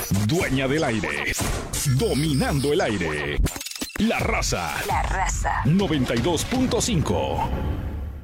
Dueña del aire. Dominando el aire. La Raza. La Raza. 92.5.